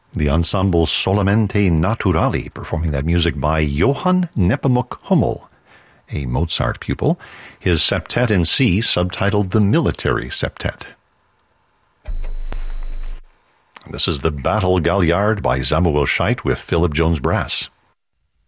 The ensemble Solamente Naturali, performing that music by Johann Nepomuk Hummel, a Mozart pupil, his septet in C, subtitled The Military Septet. This is the Battle Galliard by Samuel Scheidt with Philip Jones Brass.